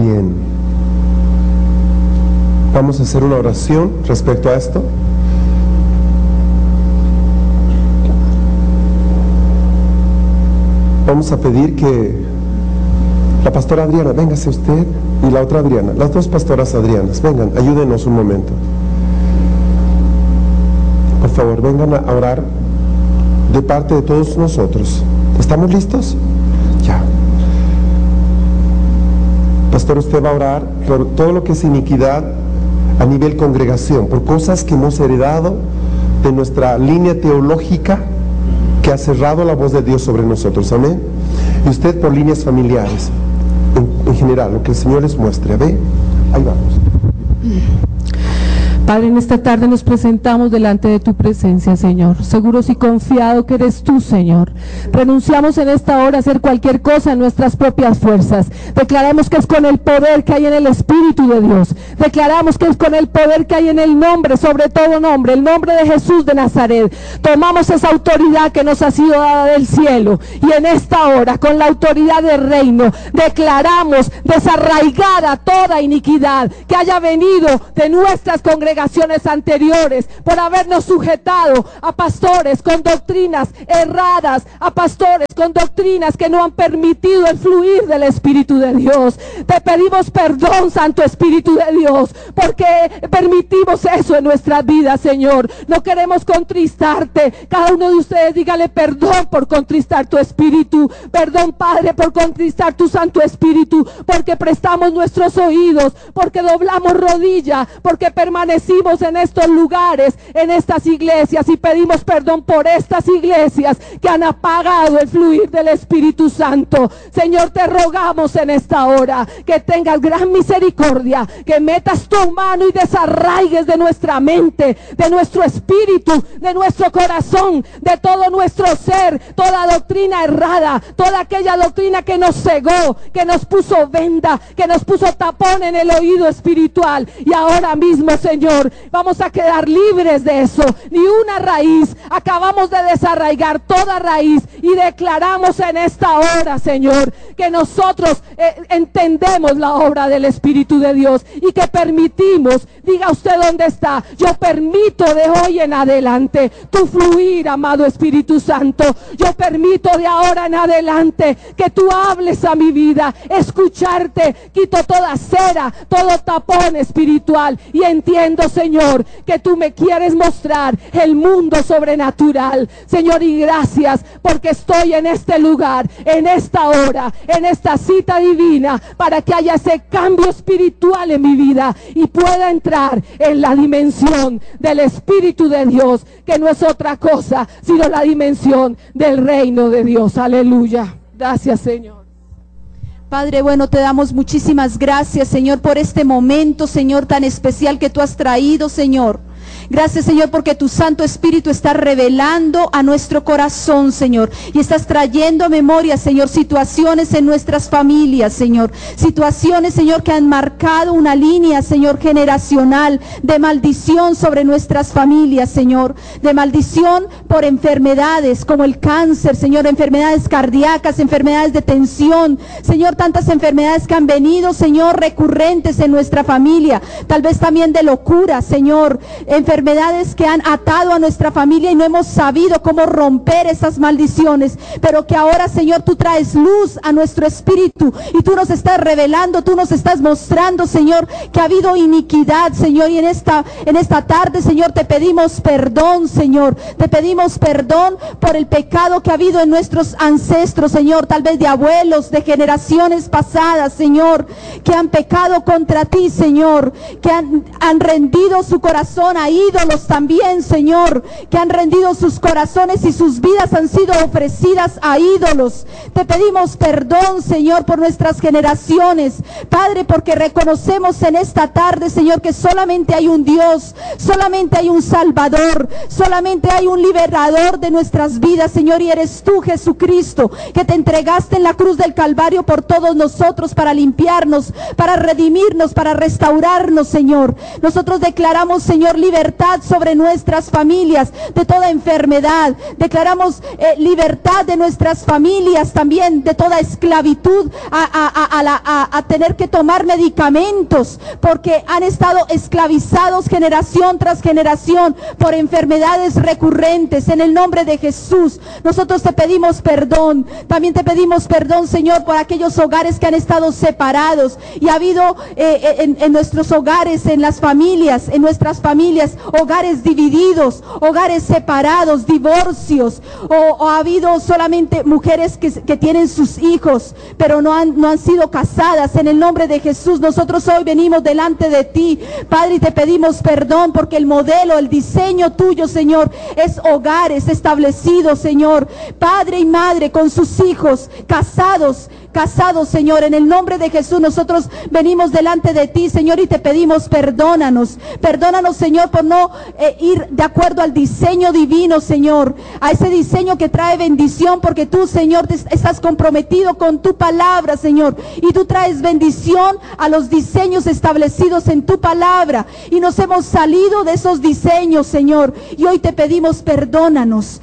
Bien. Vamos a hacer una oración respecto a esto. Vamos a pedir que la pastora Adriana, véngase usted, y la otra Adriana, las dos pastoras Adrianas, vengan, ayúdenos un momento. Por favor, vengan a orar de parte de todos nosotros. ¿Estamos listos? Ya. Pastor, usted va a orar por todo lo que es iniquidad a nivel congregación, por cosas que hemos heredado de nuestra línea teológica que ha cerrado la voz de Dios sobre nosotros, amén. Y usted por líneas familiares, en general, lo que el Señor les muestre, ¿ve? Ahí vamos. Padre, en esta tarde nos presentamos delante de tu presencia, Señor, seguros y confiados que eres tú, Señor. Renunciamos en esta hora a hacer cualquier cosa en nuestras propias fuerzas. Declaramos que es con el poder que hay en el Espíritu de Dios. Declaramos que es con el poder que hay en el nombre, sobre todo nombre, el nombre de Jesús de Nazaret. Tomamos esa autoridad que nos ha sido dada del cielo, y en esta hora, con la autoridad del reino, declaramos desarraigada toda iniquidad que haya venido de nuestras congregaciones anteriores, por habernos sujetado a pastores con doctrinas erradas, a pastores con doctrinas que no han permitido el fluir del Espíritu de Dios. Te pedimos perdón, Santo Espíritu de Dios, porque permitimos eso en nuestras vidas, Señor. No queremos contristarte. Cada uno de ustedes dígale perdón por contristar tu Espíritu. Perdón, Padre, por contristar tu Santo Espíritu, porque prestamos nuestros oídos, porque doblamos rodilla, porque permanecimos en estos lugares, en estas iglesias, y pedimos perdón por estas iglesias que han apagado el fluir del Espíritu Santo. Señor, te rogamos en esta hora que tengas gran misericordia, que metas tu mano y desarraigues de nuestra mente, de nuestro espíritu, de nuestro corazón, de todo nuestro ser, toda doctrina errada, toda aquella doctrina que nos cegó, que nos puso venda, que nos puso tapón en el oído espiritual. Y ahora mismo, Señor, vamos a quedar libres de eso. Ni una raíz, acabamos de desarraigar toda raíz, y declaramos en esta hora, Señor, que nosotros entendemos la obra del Espíritu de Dios, y que permitimos, diga usted dónde está, yo permito de hoy en adelante tu fluir, amado Espíritu Santo. Yo permito de ahora en adelante que tú hables a mi vida, escucharte. Quito toda cera, todo tapón espiritual, y entiendo, Señor, que tú me quieres mostrar el mundo sobrenatural, Señor, y gracias porque estoy en este lugar, en esta hora, en esta cita divina, para que haya ese cambio espiritual en mi vida y pueda entrar en la dimensión del Espíritu de Dios, que no es otra cosa sino la dimensión del reino de Dios. Aleluya. Gracias, Señor. Padre bueno, te damos muchísimas gracias, Señor, por este momento, Señor, tan especial que tú has traído, Señor. Gracias, Señor, porque tu Santo Espíritu está revelando a nuestro corazón, Señor, y estás trayendo a memoria, Señor, situaciones en nuestras familias, Señor, situaciones, Señor, que han marcado una línea, Señor, generacional de maldición sobre nuestras familias, Señor, de maldición por enfermedades como el cáncer, Señor, enfermedades cardíacas, enfermedades de tensión, Señor, tantas enfermedades que han venido, Señor, recurrentes en nuestra familia, tal vez también de locura, Señor, enfermedades que han atado a nuestra familia y no hemos sabido cómo romper esas maldiciones, pero que ahora, Señor, tú traes luz a nuestro espíritu y tú nos estás revelando, tú nos estás mostrando, Señor, que ha habido iniquidad, Señor, y en esta tarde, Señor, te pedimos perdón, Señor, te pedimos perdón por el pecado que ha habido en nuestros ancestros, Señor, tal vez de abuelos, de generaciones pasadas, Señor, que han pecado contra ti, Señor, que han rendido su corazón a ídolos también, Señor, que han rendido sus corazones y sus vidas han sido ofrecidas a ídolos. Te pedimos perdón, Señor, por nuestras generaciones, Padre, porque reconocemos en esta tarde, Señor, que solamente hay un Dios, solamente hay un Salvador, solamente hay un liberador de nuestras vidas, Señor, y eres tú, Jesucristo, que te entregaste en la cruz del Calvario por todos nosotros para limpiarnos, para redimirnos, para restaurarnos, Señor. Nosotros declaramos, Señor, libertad libertad sobre nuestras familias de toda enfermedad. Declaramos libertad de nuestras familias también de toda esclavitud a tener que tomar medicamentos, porque han estado esclavizados generación tras generación por enfermedades recurrentes. En el nombre de Jesús, nosotros te pedimos perdón. También te pedimos perdón, Señor, por aquellos hogares que han estado separados y ha habido en nuestros hogares, en las familias, en nuestras familias, hogares divididos, hogares separados, divorcios, o ha habido solamente mujeres que tienen sus hijos, pero no han sido casadas. En el nombre de Jesús, nosotros hoy venimos delante de ti, Padre, y te pedimos perdón porque el modelo, el diseño tuyo, Señor, es hogares establecidos, Señor, padre y madre con sus hijos, casados, Señor. En el nombre de Jesús nosotros venimos delante de ti, Señor, y te pedimos perdónanos, Señor, por no ir de acuerdo al diseño divino, Señor, a ese diseño que trae bendición, porque tú, Señor, estás comprometido con tu palabra, Señor, y tú traes bendición a los diseños establecidos en tu palabra, y nos hemos salido de esos diseños, Señor, y hoy te pedimos perdónanos,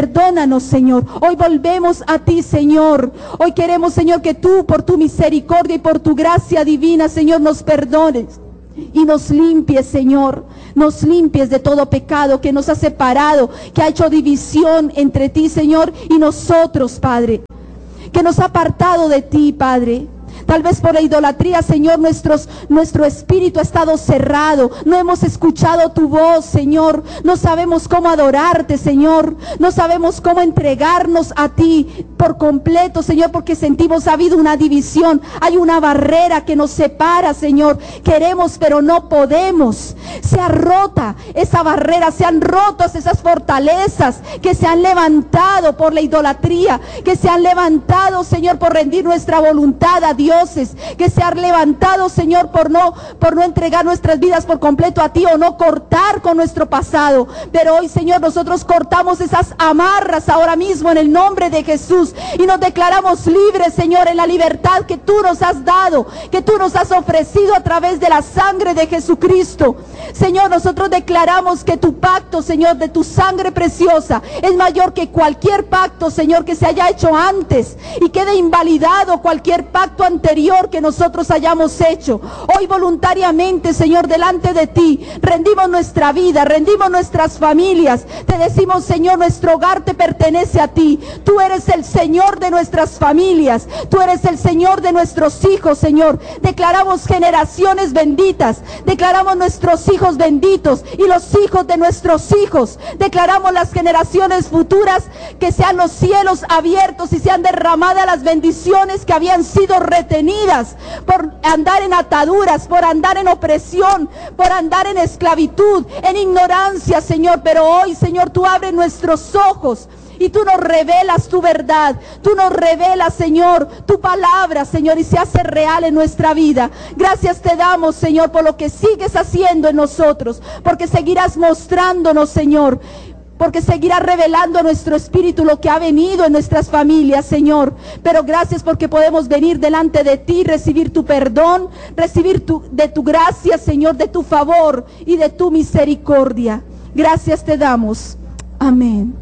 Señor. Hoy volvemos a ti, Señor. Hoy queremos, Señor, que tú, por tu misericordia y por tu gracia divina, Señor, nos perdones y nos limpies, Señor. Nos limpies de todo pecado que nos ha separado, que ha hecho división entre ti, Señor, y nosotros, Padre, que nos ha apartado de ti, Padre. Tal vez por la idolatría, Señor, nuestro espíritu ha estado cerrado. No hemos escuchado tu voz, Señor. No sabemos cómo adorarte, Señor. No sabemos cómo entregarnos a ti por completo, Señor, porque sentimos ha habido una división. Hay una barrera que nos separa, Señor. Queremos, pero no podemos. Se ha rota esa barrera, se han roto esas fortalezas que se han levantado por la idolatría, que se han levantado, Señor, por rendir nuestra voluntad a Dios, que se han levantado, Señor, por no entregar nuestras vidas por completo a ti, o no cortar con nuestro pasado. Pero hoy, Señor, nosotros cortamos esas amarras ahora mismo en el nombre de Jesús y nos declaramos libres, Señor, en la libertad que tú nos has dado, que tú nos has ofrecido a través de la sangre de Jesucristo. Señor, nosotros declaramos que tu pacto, Señor, de tu sangre preciosa es mayor que cualquier pacto, Señor, que se haya hecho antes, y quede invalidado cualquier pacto anterior que nosotros hayamos hecho. Hoy voluntariamente, Señor, delante de ti rendimos nuestra vida, rendimos nuestras familias. Te decimos, Señor, nuestro hogar te pertenece a ti. Tú eres el Señor de nuestras familias, tú eres el Señor de nuestros hijos, Señor. Declaramos generaciones benditas, declaramos nuestros hijos benditos y los hijos de nuestros hijos. Declaramos las generaciones futuras, que sean los cielos abiertos y sean derramadas las bendiciones que habían sido retenidas por andar en ataduras, por andar en opresión, por andar en esclavitud, en ignorancia, Señor. Pero hoy, Señor, tú abres nuestros ojos y tú nos revelas tu verdad, tú nos revelas, Señor, tu palabra, Señor, y se hace real en nuestra vida. Gracias te damos, Señor, por lo que sigues haciendo en nosotros, porque seguirás mostrándonos, Señor, porque seguirá revelando a nuestro espíritu lo que ha venido en nuestras familias, Señor. Pero gracias porque podemos venir delante de ti, recibir tu perdón, recibir de tu gracia, Señor, de tu favor y de tu misericordia. Gracias te damos. Amén.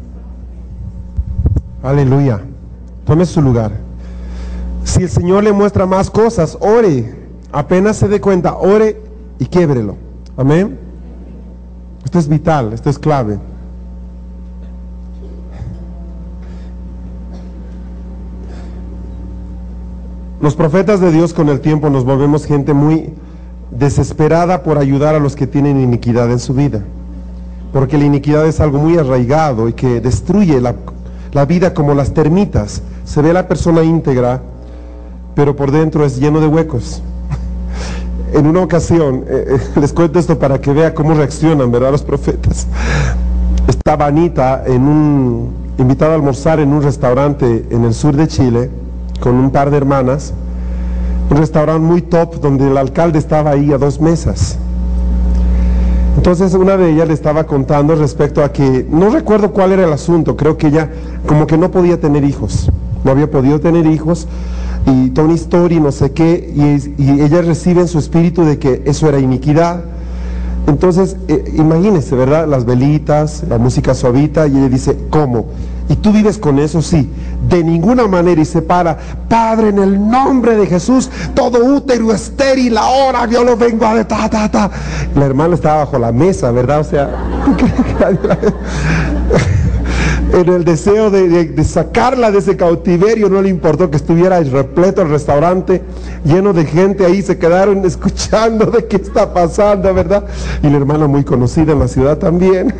Aleluya. Tome su lugar. Si el Señor le muestra más cosas, ore. Apenas se dé cuenta, ore y quiebrelo. Amén. Esto es vital, esto es clave. Los profetas de Dios, con el tiempo nos volvemos gente muy desesperada por ayudar a los que tienen iniquidad en su vida, porque la iniquidad es algo muy arraigado y que destruye la vida como las termitas. Se ve la persona íntegra, pero por dentro es lleno de huecos. En una ocasión, les cuento esto para que vea cómo reaccionan, ¿verdad?, los profetas. Estaba Anita invitada a almorzar en un restaurante en el sur de Chile, con un par de hermanas, un restaurante muy top donde el alcalde estaba ahí a 2 mesas. Entonces una de ellas le estaba contando respecto a que, no recuerdo cuál era el asunto, creo que ella como que no podía tener hijos, no había podido tener hijos, y toda una historia y no sé qué, y ella recibe en su espíritu de que eso era iniquidad, Entonces, imagínese, ¿verdad? Las velitas, la música suavita, y ella dice, ¿cómo? ¿Y tú vives con eso? Sí. De ninguna manera. Y se para, Padre, en el nombre de Jesús, todo útero estéril, ahora yo lo vengo a... La hermana estaba bajo la mesa, ¿verdad? O sea, en el deseo de sacarla de ese cautiverio, no le importó que estuviera repleto el restaurante, lleno de gente ahí, se quedaron escuchando de qué está pasando, ¿verdad? Y la hermana muy conocida en la ciudad también.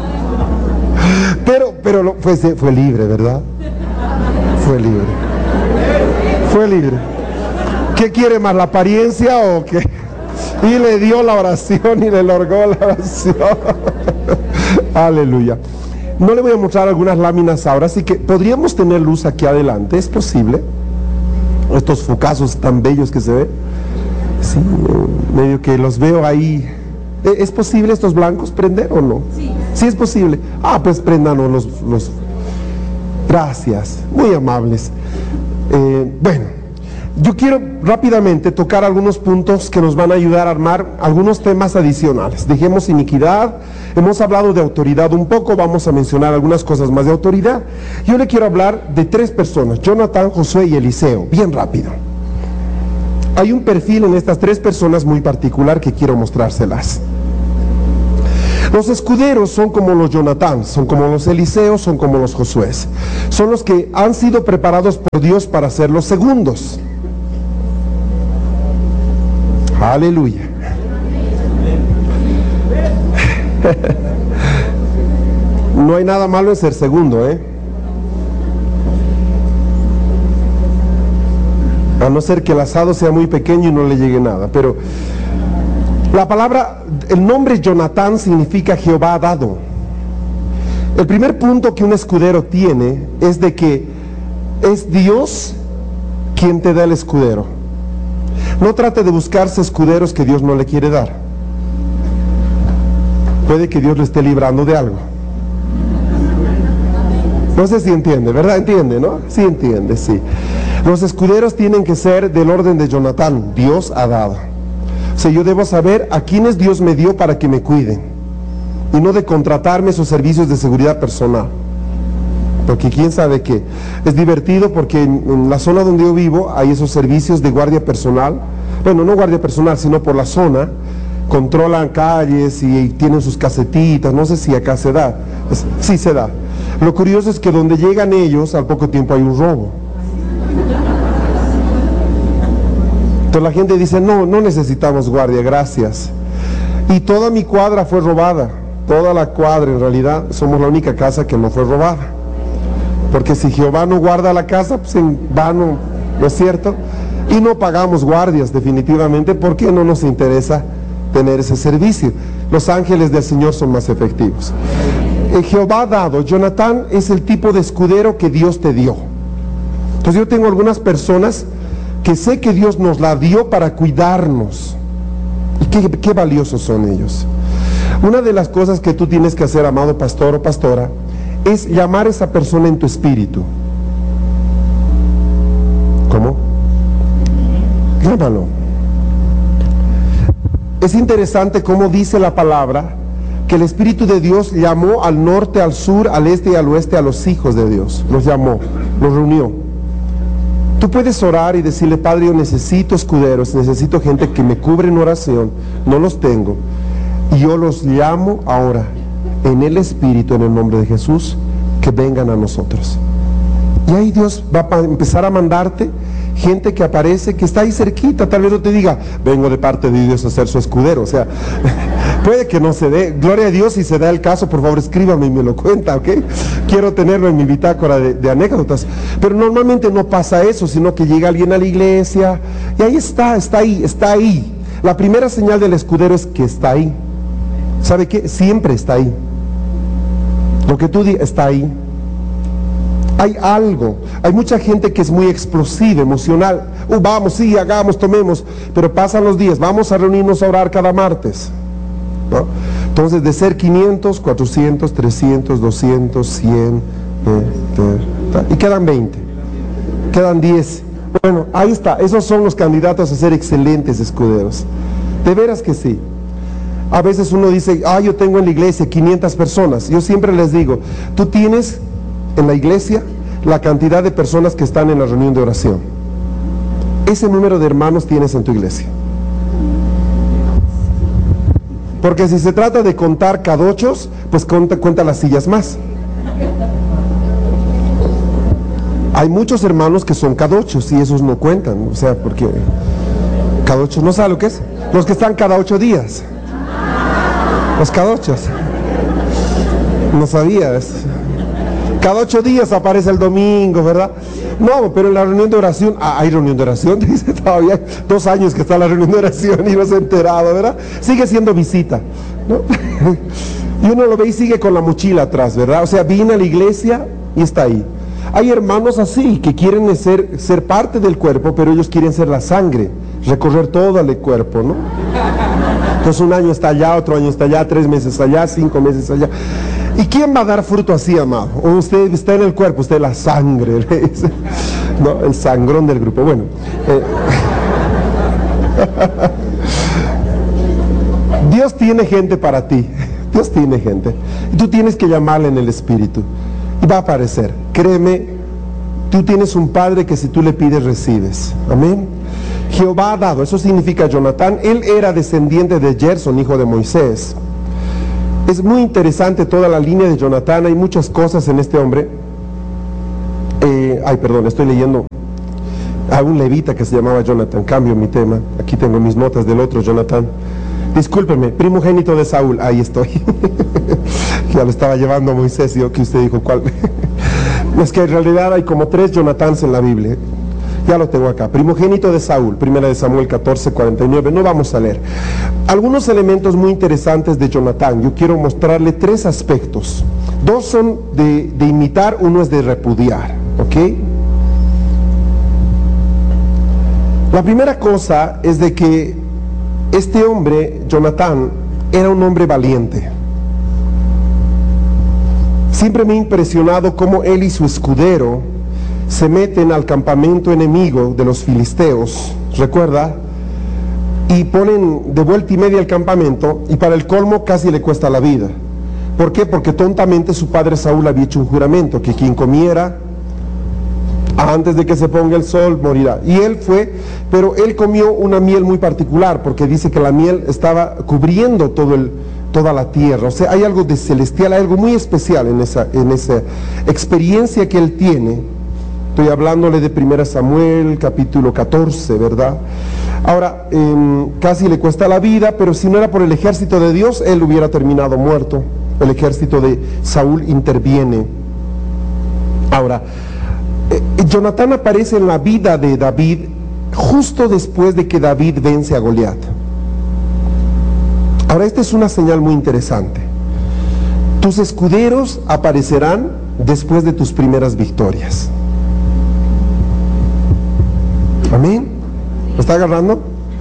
Pero fue libre, ¿verdad? Fue libre. Fue libre. ¿Qué quiere más, la apariencia o qué? Y le dio la oración y le largó la oración. Aleluya. No le voy a mostrar algunas láminas ahora, así que podríamos tener luz aquí adelante, ¿es posible? Estos focazos tan bellos que se ven. Sí, medio que los veo ahí. ¿Es posible estos blancos prender o no? Sí. Sí es posible. Ah, pues prendanos los... Gracias, muy amables. Bueno, yo quiero rápidamente tocar algunos puntos que nos van a ayudar a armar algunos temas adicionales. Dejemos iniquidad, hemos hablado de autoridad un poco, vamos a mencionar algunas cosas más de autoridad. Yo le quiero hablar de 3 personas, Jonatán, Josué y Eliseo, bien rápido. Hay un perfil en estas 3 personas muy particular que quiero mostrárselas. Los escuderos son como los Jonatán, son como los Eliseos, son como los Josué. Son los que han sido preparados por Dios para ser los segundos. Aleluya. No hay nada malo en ser segundo, a no ser que el asado sea muy pequeño y no le llegue nada. Pero la palabra, el nombre Jonatán significa Jehová ha dado. El primer punto que un escudero tiene es de que es Dios quien te da el escudero. No trate de buscarse escuderos que Dios no le quiere dar. Puede que Dios le esté librando de algo. No sé si entiende, ¿verdad? Entiende, ¿no? Sí entiende, sí. Los escuderos tienen que ser del orden de Jonatán. Dios ha dado. O sea, yo debo saber a quiénes Dios me dio para que me cuiden, y no de contratarme esos servicios de seguridad personal, porque quién sabe qué. Es divertido porque en la zona donde yo vivo hay esos servicios de guardia personal. Bueno, no guardia personal, sino por la zona controlan calles y tienen sus casetitas. No sé si acá se da. Sí se da. Lo curioso es que donde llegan ellos, al poco tiempo hay un robo. Entonces la gente dice, no necesitamos guardia, gracias. Y toda mi cuadra fue robada. Toda la cuadra, en realidad, somos la única casa que no fue robada. Porque si Jehová no guarda la casa, pues en vano, ¿no es cierto? Y no pagamos guardias, definitivamente, porque no nos interesa tener ese servicio. Los ángeles del Señor son más efectivos. Jehová ha dado. Jonatán es el tipo de escudero que Dios te dio. Entonces yo tengo algunas personas que sé que Dios nos la dio para cuidarnos. Y qué valiosos son ellos. Una de las cosas que tú tienes que hacer, amado pastor o pastora, es llamar a esa persona en tu espíritu. ¿Cómo? Llámalo. Es interesante cómo dice la palabra que el Espíritu de Dios llamó al norte, al sur, al este y al oeste a los hijos de Dios. Los llamó, los reunió. Tú puedes orar y decirle, Padre, yo necesito escuderos, necesito gente que me cubre en oración, no los tengo, y yo los llamo ahora en el Espíritu, en el nombre de Jesús, que vengan a nosotros. Y ahí Dios va a empezar a mandarte gente que aparece, que está ahí cerquita. Tal vez no te diga, vengo de parte de Dios a ser su escudero, o sea, puede que no se dé. Gloria a Dios, si se da el caso, por favor escríbame y me lo cuenta, ¿ok? Quiero tenerlo en mi bitácora de anécdotas. Pero normalmente no pasa eso, sino que llega alguien a la iglesia y ahí está ahí. La primera señal del escudero es que está ahí. ¿Sabe qué? Siempre está ahí. Lo que tú digas está ahí. Hay algo, hay mucha gente que es muy explosiva, emocional. Vamos, sí, hagamos, tomemos, pero pasan los días, vamos a reunirnos a orar cada martes, ¿no? Entonces, de ser 500, 400, 300, 200, 100, y quedan 20, quedan 10. Bueno, ahí está, esos son los candidatos a ser excelentes escuderos. De veras que sí. A veces uno dice, yo tengo en la iglesia 500 personas. Yo siempre les digo, tú tienes en la iglesia la cantidad de personas que están en la reunión de oración. Ese número de hermanos tienes en tu iglesia. Porque si se trata de contar cadochos, pues cuenta las sillas más. Hay muchos hermanos que son cadochos y esos no cuentan, o sea, porque cadochos, ¿no sabe lo que es? Los que están cada 8 días. Los cadochos. No sabías. Cada 8 días aparece el domingo, ¿verdad? No, pero en la reunión de oración, hay reunión de oración, dice todavía 2 años que está la reunión de oración y no se ha enterado, ¿verdad? Sigue siendo visita, ¿no? Y uno lo ve y sigue con la mochila atrás, ¿verdad? O sea, viene a la iglesia y está ahí. Hay hermanos así, que quieren ser parte del cuerpo, pero ellos quieren ser la sangre, recorrer todo el cuerpo, ¿no? Entonces un año está allá, otro año está allá, 3 meses allá, 5 meses allá. ¿Y quién va a dar fruto así, amado? O usted está en el cuerpo, usted es la sangre, le dice. No, el sangrón del grupo. Bueno, Dios tiene gente para ti. Dios tiene gente. Y tú tienes que llamarle en el espíritu. Y va a aparecer. Créeme, tú tienes un padre que si tú le pides, recibes. Amén. Jehová ha dado, eso significa Jonatán. Él era descendiente de Gerson, hijo de Moisés. Es muy interesante toda la línea de Jonatán. Hay muchas cosas en este hombre. Estoy leyendo a un levita que se llamaba Jonatán. Cambio mi tema. Aquí tengo mis notas del otro Jonatán. Discúlpeme, primogénito de Saúl. Ahí estoy. Ya lo estaba llevando a Moisés y yo que usted dijo cuál. Es que en realidad hay como 3 Jonatáns en la Biblia. Ya lo tengo acá. Primogénito de Saúl, 1 de Samuel 14:49. No vamos a leer. Algunos elementos muy interesantes de Jonatán. Yo quiero mostrarle 3 aspectos. 2 son de imitar, uno es de repudiar. ¿Ok? La primera cosa es de que este hombre, Jonatán, era un hombre valiente. Siempre me ha impresionado cómo él y su escudero se meten al campamento enemigo de los filisteos, ¿recuerda? Y ponen de vuelta y media el campamento, y para el colmo casi le cuesta la vida. ¿Por qué? Porque tontamente su padre Saúl había hecho un juramento, que quien comiera antes de que se ponga el sol morirá. Y él fue, pero él comió una miel muy particular, porque dice que la miel estaba cubriendo toda la tierra. O sea, hay algo de celestial, hay algo muy especial en esa experiencia que él tiene. Estoy hablándole de 1 Samuel, capítulo 14, ¿verdad? Ahora, casi le cuesta la vida, pero si no era por el ejército de Dios, él hubiera terminado muerto. El ejército de Saúl interviene. Ahora, Jonatán aparece en la vida de David justo después de que David vence a Goliat. Ahora, esta es una señal muy interesante. Tus escuderos aparecerán después de tus primeras victorias. Amén. ¿Lo está agarrando?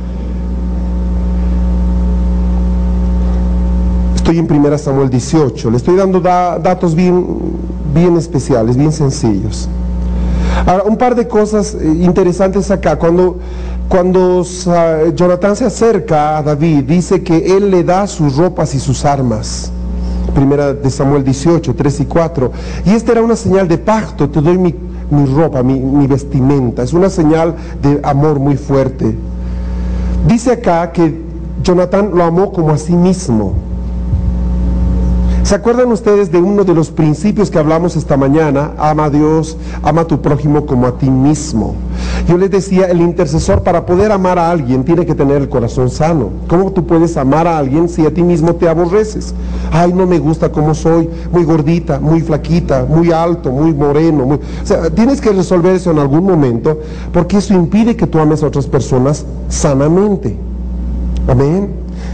Estoy en 1 Samuel 18. Le estoy dando datos bien especiales, bien sencillos. Ahora, un par de cosas interesantes acá. Cuando Jonatán se acerca a David, dice que él le da sus ropas y sus armas. 1 de Samuel 18, 3 y 4. Y esta era una señal de pacto. Te doy mi ropa, mi vestimenta. Es una señal de amor muy fuerte. Dice acá que Jonatán lo amó como a sí mismo. ¿Se acuerdan ustedes de uno de los principios que hablamos esta mañana? Ama a Dios, ama a tu prójimo como a ti mismo. Yo les decía, el intercesor, para poder amar a alguien tiene que tener el corazón sano. ¿Cómo tú puedes amar a alguien si a ti mismo te aborreces? Ay, no me gusta cómo soy, muy gordita, muy flaquita, muy alto, muy moreno. O sea, tienes que resolver eso en algún momento, porque eso impide que tú ames a otras personas sanamente. Amén.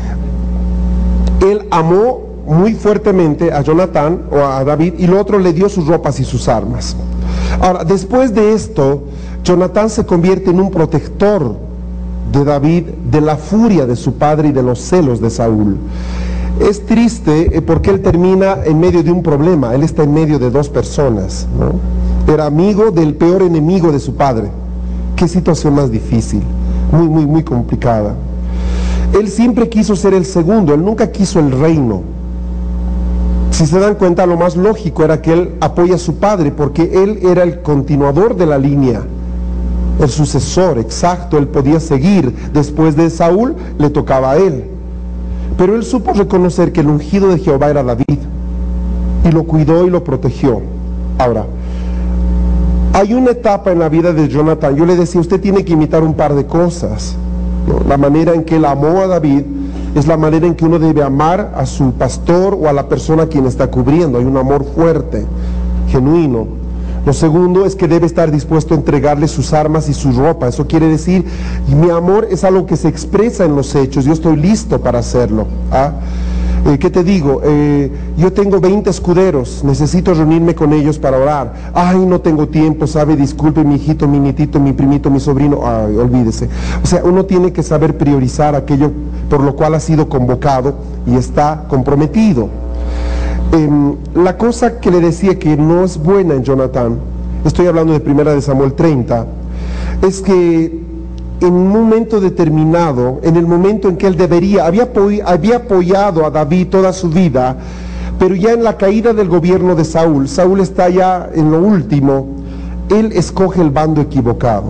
Él amó muy fuertemente a Jonatán o a David, y lo otro, le dio sus ropas y sus armas. Ahora, después de esto, Jonatán se convierte en un protector de David, de la furia de su padre y de los celos de Saúl. Es triste porque él termina en medio de un problema. Él está en medio de 2 personas, ¿no? Era amigo del peor enemigo de su padre. Qué situación más difícil, muy complicada. Él siempre quiso ser el segundo, él nunca quiso el reino. Si se dan cuenta, lo más lógico era que él apoya a su padre, porque él era el continuador de la línea, el sucesor exacto, él podía seguir. Después de Saúl, le tocaba a él. Pero él supo reconocer que el ungido de Jehová era David, y lo cuidó y lo protegió. Ahora, hay una etapa en la vida de Jonatán. Yo le decía, usted tiene que imitar un par de cosas, ¿no? La manera en que él amó a David es la manera en que uno debe amar a su pastor o a la persona a quien está cubriendo. Hay un amor fuerte, genuino. Lo segundo es que debe estar dispuesto a entregarle sus armas y su ropa. Eso quiere decir, mi amor es algo que se expresa en los hechos. Yo estoy listo para hacerlo. ¿Qué te digo? Yo tengo 20 escuderos, necesito reunirme con ellos para orar. Ay, no tengo tiempo, sabe, disculpe, mi hijito, mi nietito, mi primito, mi sobrino. Ay, olvídese. O sea, uno tiene que saber priorizar aquello por lo cual ha sido convocado y está comprometido. La cosa que le decía que no es buena en Jonatán, estoy hablando de 1 Samuel 30, es que en un momento determinado, en el momento en que él había apoyado a David toda su vida, pero ya en la caída del gobierno de Saúl, Saúl está ya en lo último, él escoge el bando equivocado.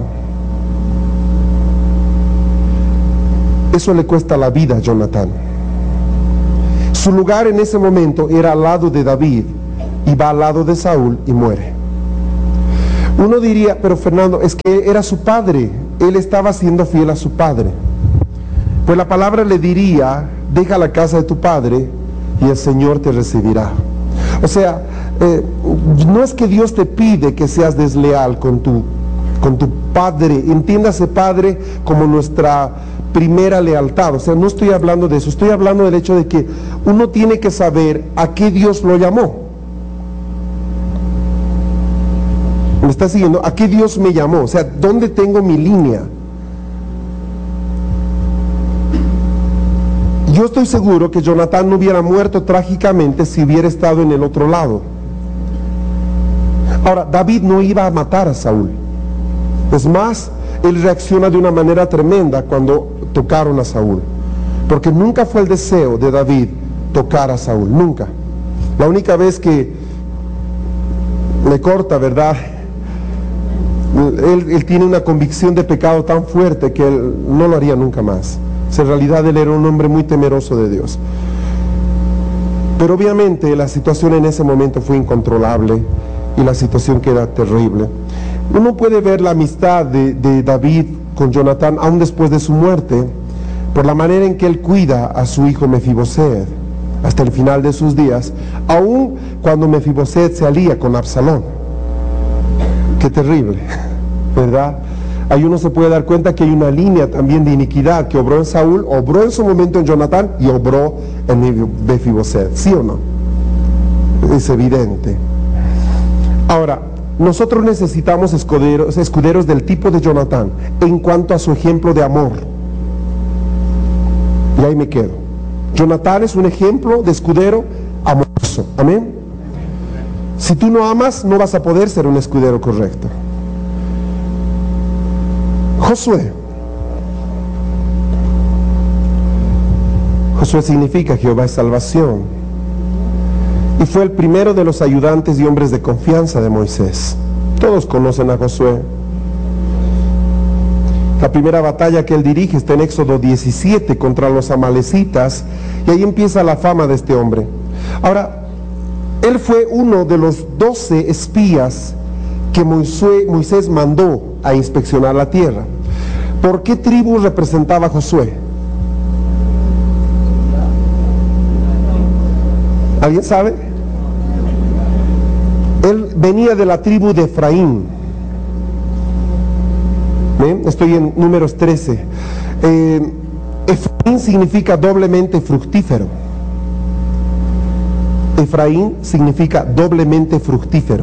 Eso le cuesta la vida a Jonatán. Su lugar en ese momento era al lado de David, y va al lado de Saúl y muere. Uno diría, pero Fernando, es que era su padre, él estaba siendo fiel a su padre. Pues la palabra le diría, deja la casa de tu padre y el Señor te recibirá. O sea, no es que Dios te pide que seas desleal con tu padre, entiéndase padre como nuestra primera lealtad. O sea, no estoy hablando de eso, estoy hablando del hecho de que uno tiene que saber a qué Dios lo llamó. ¿Me está siguiendo? ¿A qué Dios me llamó? O sea, ¿dónde tengo mi línea? Yo estoy seguro que Jonatán no hubiera muerto trágicamente si hubiera estado en el otro lado. Ahora, David no iba a matar a Saúl. Es más, él reacciona de una manera tremenda cuando tocaron a Saúl. Porque nunca fue el deseo de David tocar a Saúl, nunca. La única vez que le corta, ¿verdad? Él tiene una convicción de pecado tan fuerte que él no lo haría nunca más. O sea, en realidad él era un hombre muy temeroso de Dios. Pero obviamente la situación en ese momento fue incontrolable y la situación que era terrible. Uno puede ver la amistad de David con Jonatán aún después de su muerte, por la manera en que él cuida a su hijo Mefiboset hasta el final de sus días, aún cuando Mefiboset se alía con Absalón. Qué terrible, ¿verdad? Ahí uno se puede dar cuenta que hay una línea también de iniquidad que obró en Saúl, obró en su momento en Jonatán y obró en Mefiboset, ¿sí o no? Es evidente. Ahora, nosotros necesitamos escuderos del tipo de Jonatán en cuanto a su ejemplo de amor. Y ahí me quedo. Jonatán es un ejemplo de escudero amoroso, amén. Si tú no amas, no vas a poder ser un escudero correcto. Josué. Josué significa Jehová es salvación. Y fue el primero de los ayudantes y hombres de confianza de Moisés. Todos conocen a Josué. La primera batalla que él dirige está en Éxodo 17 contra los amalecitas, y ahí empieza la fama de este hombre. Ahora, él fue uno de los 12 espías que Moisés mandó a inspeccionar la tierra. ¿Por qué tribu representaba Josué? ¿Alguien sabe? Él venía de la tribu de Efraín. ¿Ven? Estoy en Números 13. Efraín significa doblemente fructífero. Efraín significa doblemente fructífero.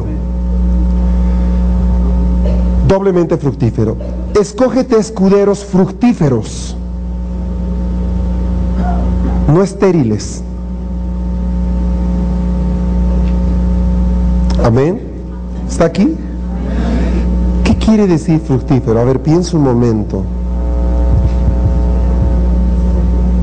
Doblemente fructífero. Escógete escuderos fructíferos, no estériles. Amén. ¿Está aquí? ¿Qué quiere decir fructífero? A ver, piensa un momento.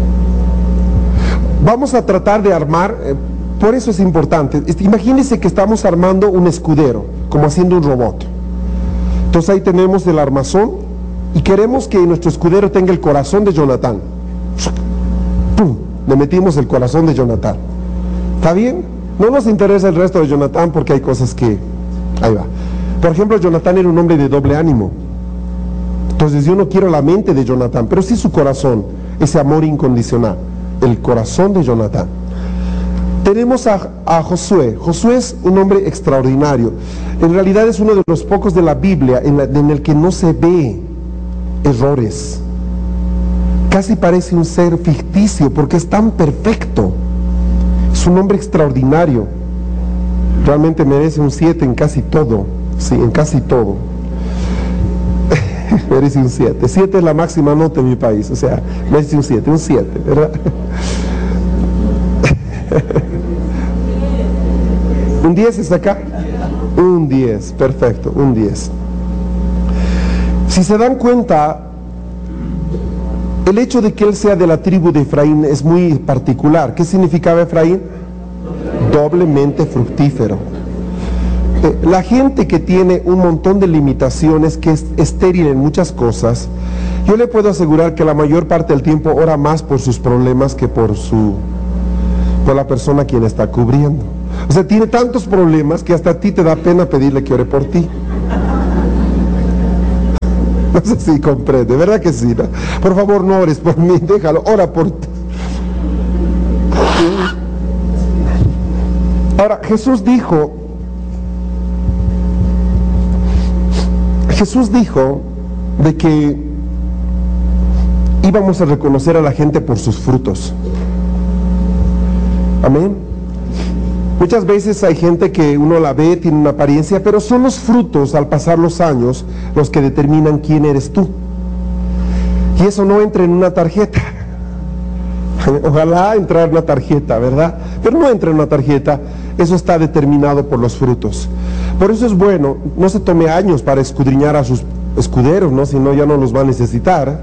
Vamos a tratar de armar, por eso es importante. Imagínense que estamos armando un escudero, como haciendo un robot. Entonces ahí tenemos el armazón y queremos que nuestro escudero tenga el corazón de Jonatán. ¡Pum! Le metimos el corazón de Jonatán. ¿Está bien? No nos interesa el resto de Jonatán porque hay cosas que... Ahí va. Por ejemplo, Jonatán era un hombre de doble ánimo. Entonces yo no quiero la mente de Jonatán, pero sí su corazón, ese amor incondicional, el corazón de Jonatán. Tenemos a Josué. Josué es un hombre extraordinario. En realidad es uno de los pocos de la Biblia en el que no se ve errores. Casi parece un ser ficticio porque es tan perfecto. Es un hombre extraordinario. Realmente merece un 7 en casi todo. Sí, en casi todo. Merece un 7. 7 es la máxima nota en mi país. O sea, merece un 7, ¿verdad? ¿Un 10 es acá? Un 10, perfecto, un 10. Si se dan cuenta, el hecho de que él sea de la tribu de Efraín es muy particular. ¿Qué significaba Efraín? Doblemente fructífero. La gente que tiene un montón de limitaciones, que es estéril en muchas cosas, yo le puedo asegurar que la mayor parte del tiempo ora más por sus problemas que por la persona a quien está cubriendo. O sea, tiene tantos problemas que hasta a ti te da pena pedirle que ore por ti. No sé si comprende, ¿verdad que sí? ¿No? Por favor, no ores por mí, déjalo, ora por ti. Ahora, Jesús dijo de que íbamos a reconocer a la gente por sus frutos. Amén. Muchas veces hay gente que uno la ve, tiene una apariencia, pero son los frutos al pasar los años los que determinan quién eres tú. Y eso no entra en una tarjeta. Ojalá entrara en una tarjeta, ¿verdad? Pero no entra en una tarjeta, eso está determinado por los frutos. Por eso es bueno, no se tome años para escudriñar a sus escuderos, ¿no? Si no, ya no los va a necesitar.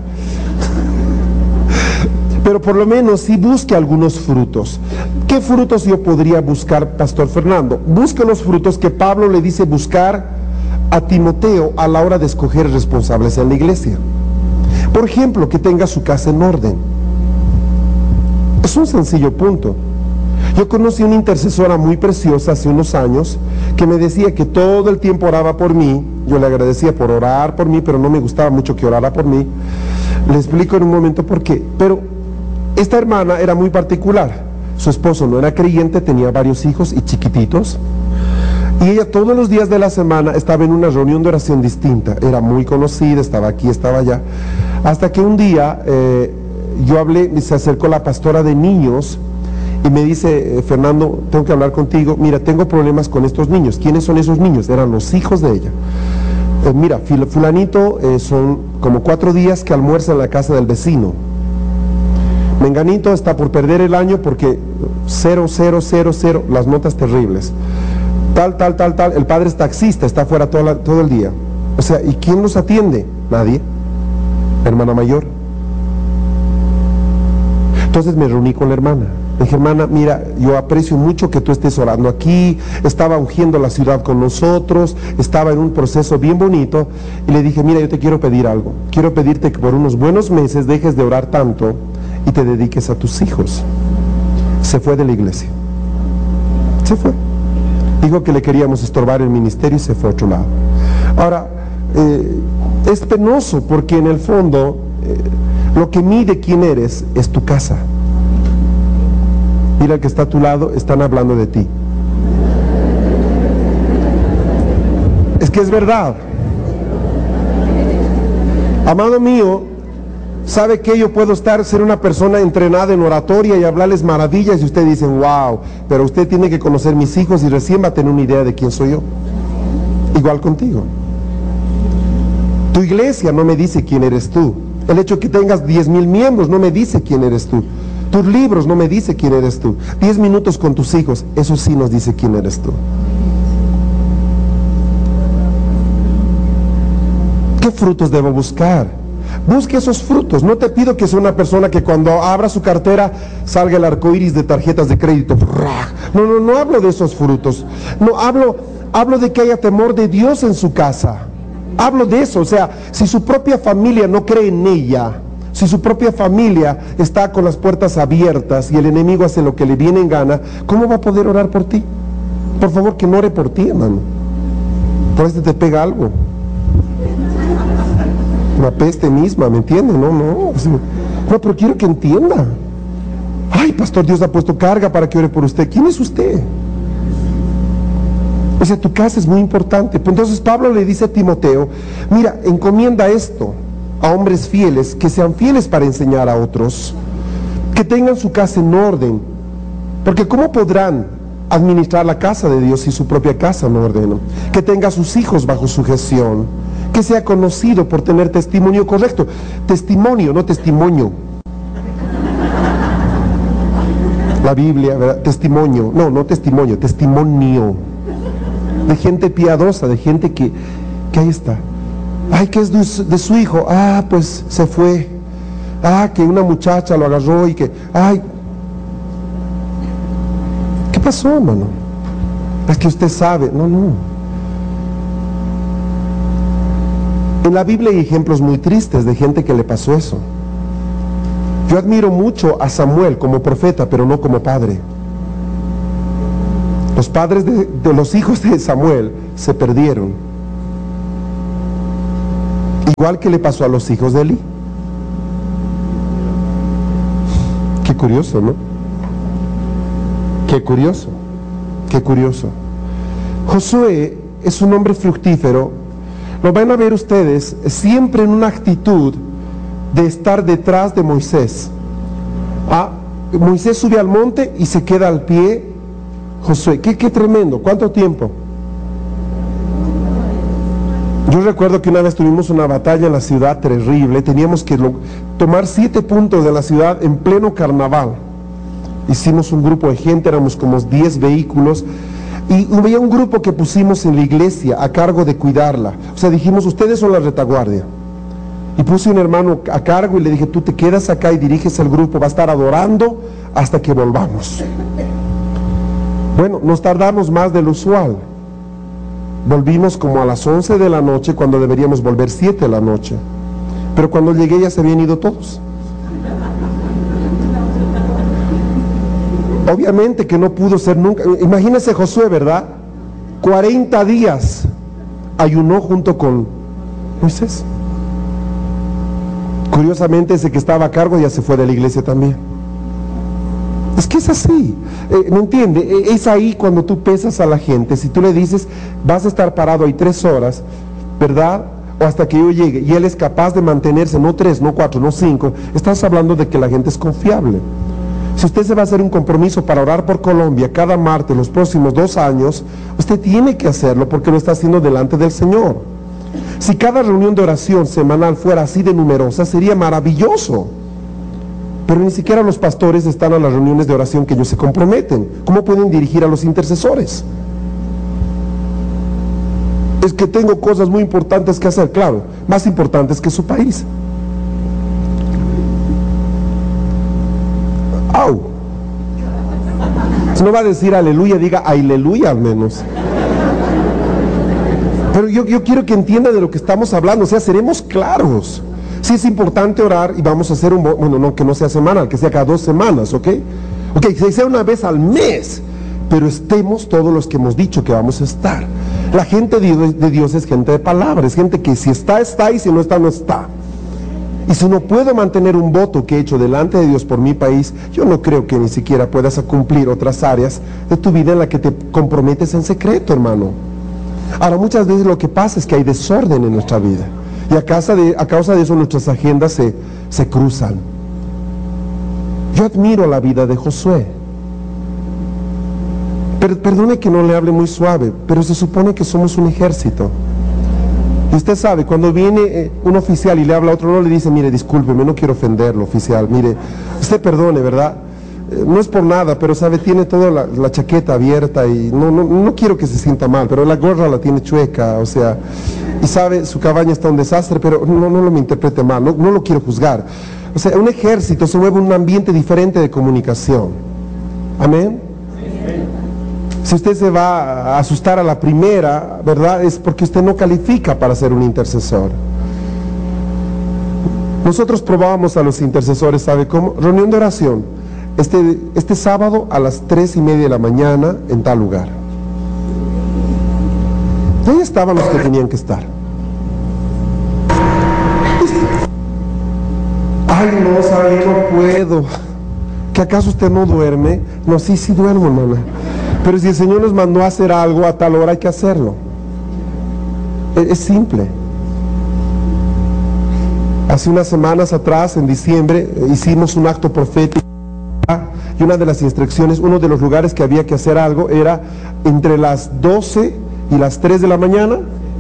Pero por lo menos sí busque algunos frutos. ¿Qué frutos yo podría buscar, Pastor Fernando? Busque los frutos que Pablo le dice buscar a Timoteo a la hora de escoger responsables en la iglesia. Por ejemplo, que tenga su casa en orden. Es un sencillo punto. Yo conocí una intercesora muy preciosa hace unos años que me decía que todo el tiempo oraba por mí. Yo le agradecía por orar por mí, pero no me gustaba mucho que orara por mí. Le explico en un momento por qué. Pero esta hermana era muy particular. Su esposo no era creyente, tenía varios hijos y chiquititos. Y ella todos los días de la semana estaba en una reunión de oración distinta. Era muy conocida, estaba aquí, estaba allá. Hasta que un día yo hablé, se acercó la pastora de niños y me dice, Fernando, tengo que hablar contigo. Mira, tengo problemas con estos niños. ¿Quiénes son esos niños? Eran los hijos de ella. Mira, fulanito son como 4 días que almuerza en la casa del vecino. Menganito está por perder el año porque 0, 0, 0, 0, las notas terribles. Tal, el padre es taxista, está fuera todo el día. O sea, ¿y quién los atiende? Nadie. Hermana mayor. Entonces me reuní con la hermana. Le dije, hermana, mira, yo aprecio mucho que tú estés orando aquí, estaba ungiendo la ciudad con nosotros, estaba en un proceso bien bonito, y le dije, mira, yo te quiero pedir algo. Quiero pedirte que por unos buenos meses dejes de orar tanto y te dediques a tus hijos. Se fue de la iglesia. Se fue. Dijo que le queríamos estorbar el ministerio y se fue a otro lado. Ahora, es penoso porque en el fondo lo que mide quién eres es tu casa. Mira, el que está a tu lado, están hablando de ti. Es que es verdad. Amado mío, ¿sabe que yo puedo ser una persona entrenada en oratoria y hablarles maravillas y ustedes dicen, wow, pero usted tiene que conocer mis hijos y recién va a tener una idea de quién soy yo? Igual contigo. Tu iglesia no me dice quién eres tú. El hecho de que tengas 10,000 miembros no me dice quién eres tú. Tus libros no me dice quién eres tú. 10 minutos con tus hijos, eso sí nos dice quién eres tú. ¿Qué frutos debo buscar? Busque esos frutos. No te pido que sea una persona que cuando abra su cartera salga el arco iris de tarjetas de crédito. No hablo de esos frutos. No hablo de que haya temor de Dios en su casa. Hablo de eso. O sea, si su propia familia no cree en ella, si su propia familia está con las puertas abiertas y el enemigo hace lo que le viene en gana, ¿cómo va a poder orar por ti? Por favor, que no ore por ti, hermano. Por eso te pega algo. Una peste misma, ¿me entiende? No, pero quiero que entienda. Ay, pastor, Dios ha puesto carga para que ore por usted. ¿Quién es usted? O sea, tu casa es muy importante. Entonces Pablo le dice a Timoteo, mira, encomienda esto a hombres fieles, que sean fieles para enseñar a otros, que tengan su casa en orden, porque ¿cómo podrán administrar la casa de Dios si su propia casa no ordena? Que tenga a sus hijos bajo sujeción, que sea conocido por tener testimonio correcto. Testimonio, no testimonio. La Biblia, ¿verdad? Testimonio, no testimonio, testimonio. De gente piadosa, de gente que ahí está. Ay, que es de su hijo. Ah, pues se fue. Ah, que una muchacha lo agarró y que... Ay, ¿qué pasó, hermano? Es que usted sabe. No. En la Biblia hay ejemplos muy tristes de gente que le pasó eso. Yo admiro mucho a Samuel como profeta, pero no como padre. Los padres de los hijos de Samuel se perdieron. Igual que le pasó a los hijos de Elí. Qué curioso, ¿no? Qué curioso. Josué es un hombre fructífero. Lo van a ver ustedes siempre en una actitud de estar detrás de Moisés. Moisés sube al monte y se queda al pie. Josué, qué tremendo. ¿Cuánto tiempo? Yo recuerdo que una vez tuvimos una batalla en la ciudad terrible. Teníamos que tomar 7 puntos de la ciudad en pleno carnaval. Hicimos un grupo de gente, éramos como 10 vehículos. Y había un grupo que pusimos en la iglesia a cargo de cuidarla. O sea, dijimos, ustedes son la retaguardia. Y puse un hermano a cargo y le dije, tú te quedas acá y diriges el grupo, va a estar adorando hasta que volvamos. Bueno, nos tardamos más de lo usual. Volvimos como a las 11 de la noche cuando deberíamos volver 7 de la noche. Pero cuando llegué ya se habían ido todos. Obviamente que no pudo ser nunca. Imagínese Josué, ¿verdad? 40 días ayunó junto con Moisés. Curiosamente ese que estaba a cargo ya se fue de la iglesia también. Es que es así, ¿me entiende? Es ahí cuando tú pesas a la gente. Si tú le dices, vas a estar parado ahí 3 horas, ¿verdad? O hasta que yo llegue, y él es capaz de mantenerse, no 3, no 4, no 5, estás hablando de que la gente es confiable. Si usted se va a hacer un compromiso para orar por Colombia cada martes los próximos 2 años, usted tiene que hacerlo porque lo está haciendo delante del Señor. Si cada reunión de oración semanal fuera así de numerosa, sería maravilloso. Pero ni siquiera los pastores están a las reuniones de oración que ellos se comprometen. ¿Cómo pueden dirigir a los intercesores? Es que tengo cosas muy importantes que hacer, claro, más importantes que su país. ¡Au! Si no va a decir aleluya, diga aleluya al menos. Pero yo quiero que entienda de lo que estamos hablando, o sea, seremos claros. Sí es importante orar y vamos a hacer bueno, no que no sea semanal, que sea cada 2 semanas, ¿ok? Ok, que sea una vez al mes, pero estemos todos los que hemos dicho que vamos a estar. La gente de Dios es gente de palabra, es gente que si está, está, y si no está, no está. Y si no puedo mantener un voto que he hecho delante de Dios por mi país, yo no creo que ni siquiera puedas cumplir otras áreas de tu vida en la que te comprometes en secreto, hermano. Ahora, muchas veces lo que pasa es que hay desorden en nuestra vida. Y a causa de eso nuestras agendas se cruzan. Yo admiro la vida de Josué. Perdone que no le hable muy suave, pero se supone que somos un ejército. Y usted sabe, cuando viene un oficial y le habla a otro, no le dice, mire, discúlpeme, no quiero ofenderlo, oficial. Mire, usted perdone, ¿verdad? no es por nada, pero sabe, tiene toda la chaqueta abierta y no quiero que se sienta mal, pero la gorra la tiene chueca, o sea, y sabe, su cabaña está un desastre, pero no lo me interprete mal, no lo quiero juzgar. O sea, un ejército se mueve en un ambiente diferente de comunicación. Amén. Si usted se va a asustar a la primera, ¿verdad? Es porque usted no califica para ser un intercesor. Nosotros probábamos a los intercesores, ¿sabe cómo? Reunión de oración, este sábado a las 3:30 de la mañana en tal lugar. Y ahí estaban los que tenían que estar. Ay, no, ¿sabe? No puedo. ¿Que acaso usted no duerme? No, sí duermo, nana. Pero si el Señor nos mandó a hacer algo a tal hora, hay que hacerlo. Es simple. Hace unas semanas atrás, en diciembre, hicimos un acto profético y una de las instrucciones, uno de los lugares que había que hacer algo era entre las 12 y las 3 de la mañana,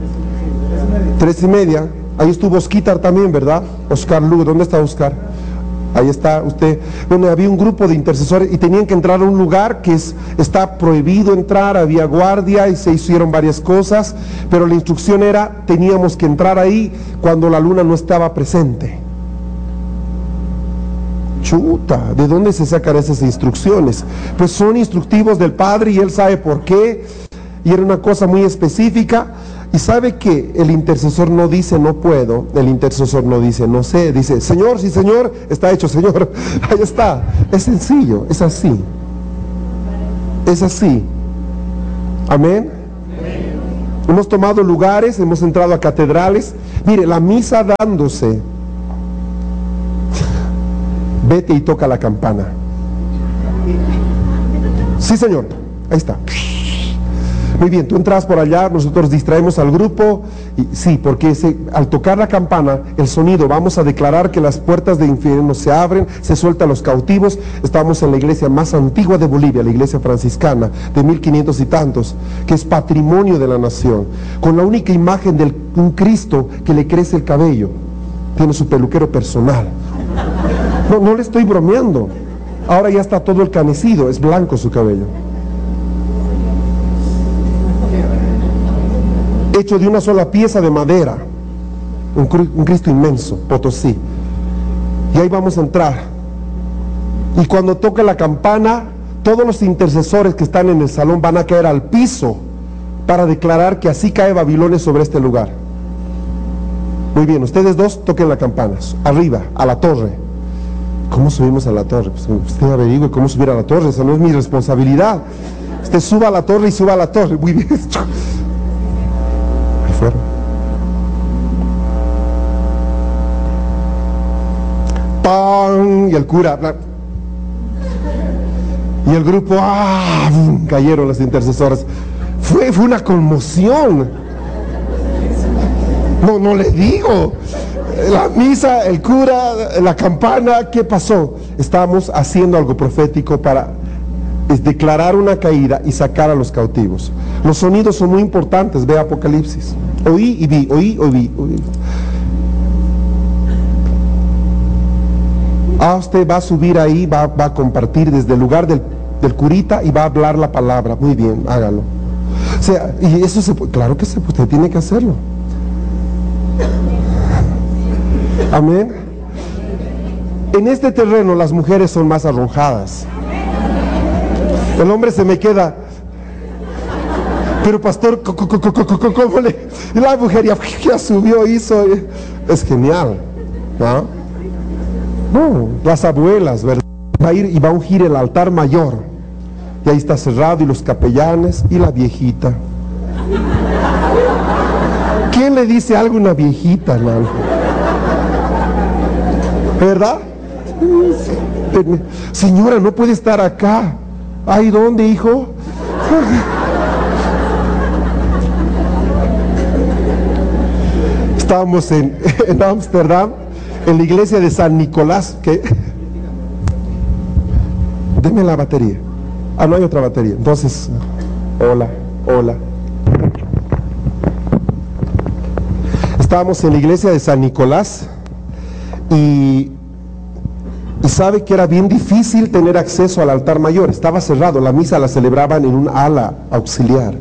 3:30. Ahí estuvo Osquitar también, ¿verdad? Oscar Lugo, ¿dónde está Oscar? Ahí está usted. Bueno, había un grupo de intercesores y tenían que entrar a un lugar que está prohibido entrar, había guardia y se hicieron varias cosas, pero la instrucción era, teníamos que entrar ahí cuando la luna no estaba presente. Chuta, ¿de dónde se sacan esas instrucciones? Pues son instructivos del Padre y Él sabe por qué, y era una cosa muy específica. Y sabe que el intercesor no dice no puedo, el intercesor no dice no sé, dice Señor, sí Señor, está hecho Señor, ahí está, es sencillo, es así, es así, amén. Hemos tomado lugares, hemos entrado a catedrales, mire, la misa dándose, vete y toca la campana, sí Señor, ahí está. Muy bien, tú entras por allá, nosotros distraemos al grupo, y sí, porque al tocar la campana, el sonido, vamos a declarar que las puertas de infierno se abren, se sueltan los cautivos. Estamos en la iglesia más antigua de Bolivia, la iglesia franciscana, de 1500 y tantos, que es patrimonio de la nación, con la única imagen de un Cristo que le crece el cabello, tiene su peluquero personal. No le estoy bromeando, ahora ya está todo encanecido, es blanco su cabello. Hecho de una sola pieza de madera, un Cristo inmenso, Potosí. Y ahí vamos a entrar. Y cuando toque la campana, todos los intercesores que están en el salón van a caer al piso para declarar que así cae Babilonia sobre este lugar. Muy bien, ustedes dos toquen la campana, arriba, a la torre. ¿Cómo subimos a la torre? Pues usted averigüe cómo subir a la torre, esa no es mi responsabilidad. Usted suba a la torre y suba a la torre, muy bien. ¡Pam! Y el cura, y el grupo, cayeron las intercesoras. Fue una conmoción. No le digo. La misa, el cura, la campana, ¿qué pasó? Estábamos haciendo algo profético para declarar una caída y sacar a los cautivos. Los sonidos son muy importantes, ve Apocalipsis. Oí y vi, oí. Usted va a subir ahí, va a compartir desde el lugar del curita y va a hablar la palabra. Muy bien, hágalo. O sea, y eso claro que usted tiene que hacerlo. Amén. En este terreno las mujeres son más arrojadas. El hombre se me queda, pero pastor, ¿cómo le? Y la mujer ya subió, hizo, es genial, ¿no? No, las abuelas, ¿verdad? Va a ir y va a ungir el altar mayor, y ahí está cerrado, y los capellanes, y la viejita. ¿Quién le dice algo a una viejita, hermano? ¿Verdad? Señora, no puede estar acá. Ay, ¿dónde, hijo? Estábamos en Ámsterdam, en la iglesia de San Nicolás, que... Deme la batería. No hay otra batería. Entonces, hola. Estábamos en la iglesia de San Nicolás y Y sabe que era bien difícil tener acceso al altar mayor, estaba cerrado, la misa la celebraban en un ala auxiliar.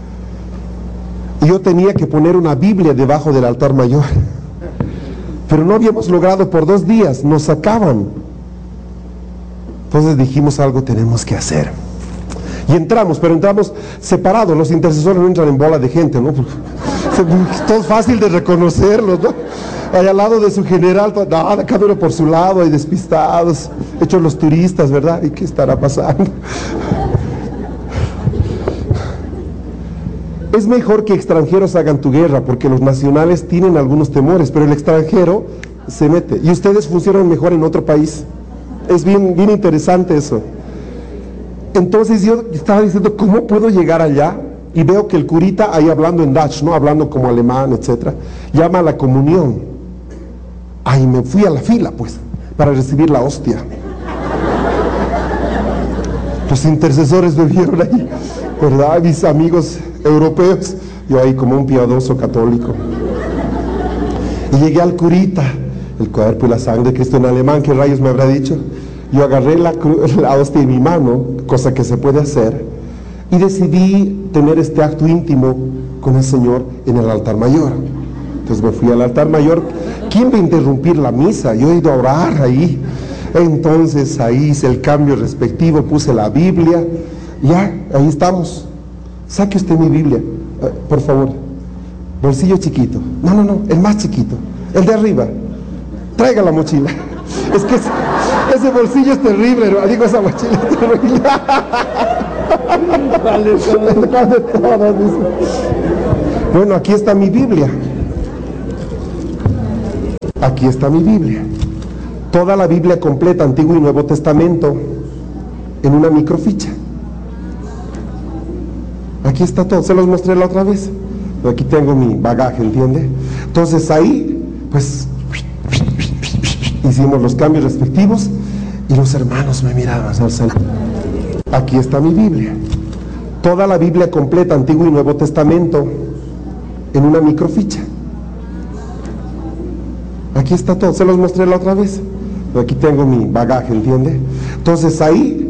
Y yo tenía que poner una Biblia debajo del altar mayor. Pero no habíamos logrado por 2 días, nos sacaban. Entonces dijimos, algo tenemos que hacer. Y entramos, pero entramos separados, los intercesores no entran en bola de gente, ¿no? Todo fácil de reconocerlos, ¿no? Ahí al lado de su general, nada, cada uno por su lado, ahí despistados, hechos los turistas, ¿verdad? ¿Y qué estará pasando? Es mejor que extranjeros hagan tu guerra, porque los nacionales tienen algunos temores, pero el extranjero se mete. Y ustedes funcionan mejor en otro país. Es bien interesante eso. Entonces yo estaba diciendo, ¿cómo puedo llegar allá? Y veo que el curita ahí hablando en Dutch, ¿no? Hablando como alemán, etcétera, llama a la comunión. Ahí me fui a la fila, pues, para recibir la hostia. Los intercesores me vieron ahí, ¿verdad? Mis amigos europeos, yo ahí como un piadoso católico. Y llegué al curita, el cuerpo y la sangre de Cristo en alemán, ¿qué rayos me habrá dicho? Yo agarré la hostia en mi mano, cosa que se puede hacer, y decidí tener este acto íntimo con el Señor en el altar mayor. Entonces me fui al altar mayor. ¿Quién va a interrumpir la misa? Yo he ido a orar ahí. Entonces ahí hice el cambio respectivo, puse la Biblia. Ya, ahí estamos. Saque usted mi Biblia, por favor. Bolsillo chiquito. No, el más chiquito. El de arriba. Traiga la mochila. Es que ese bolsillo es terrible, ¿no? Digo, esa mochila es terrible. Bueno, aquí está mi Biblia. Aquí está mi Biblia. Toda la Biblia completa, Antiguo y Nuevo Testamento, en una microficha. Aquí está todo, se los mostré la otra vez. Pero aquí tengo mi bagaje, ¿entiende? Entonces ahí, pues, hicimos los cambios respectivos y los hermanos me miraban. Aquí está mi Biblia. Toda la Biblia completa, Antiguo y Nuevo Testamento, en una microficha. Aquí está todo, se los mostré la otra vez. Pero aquí tengo mi bagaje, ¿entiende? Entonces ahí,